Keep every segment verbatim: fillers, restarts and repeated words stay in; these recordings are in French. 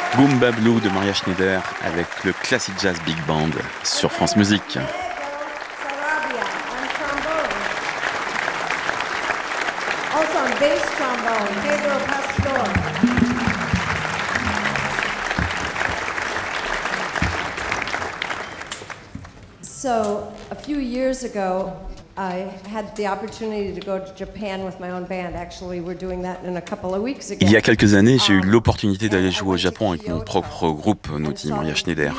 Boomba Blue de Maria Schneider avec le Classic Jazz Big Band sur France Musique. Also on bass trombone, Pedro Pastor. So a few years ago, I had the opportunity to go to Japan with my own band. Actually, we're doing that in a couple of weeks again. Il y a quelques années, j'ai eu l'opportunité d'aller jouer au Japon avec mon propre groupe, nous dit Maria Schneider.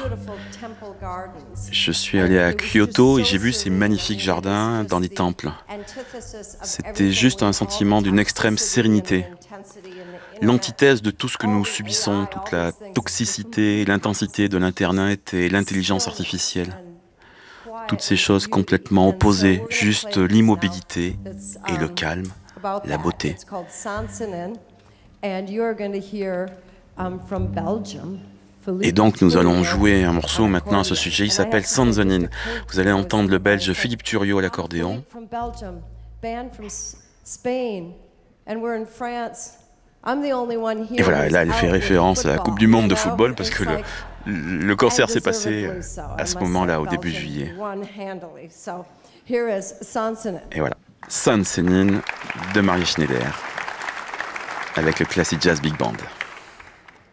Je suis allé à Kyoto et j'ai vu ces magnifiques jardins dans les temples. C'était juste un sentiment d'une extrême sérénité. L'antithèse de tout ce que nous subissons, toute la toxicité, l'intensité de l'Internet et l'intelligence artificielle. Toutes ces choses complètement opposées, juste l'immobilité et le calme, la beauté. Et donc nous allons jouer un morceau maintenant à ce sujet, il s'appelle Sanzonin. Vous allez entendre le Belge Philippe Thuriot à l'accordéon. Et voilà, là elle fait référence à la Coupe du Monde de football parce que le, le concert s'est passé à ce moment-là, au début juillet. Et voilà, Sanzonin de Maria Schneider avec le Classic Jazz Big Band.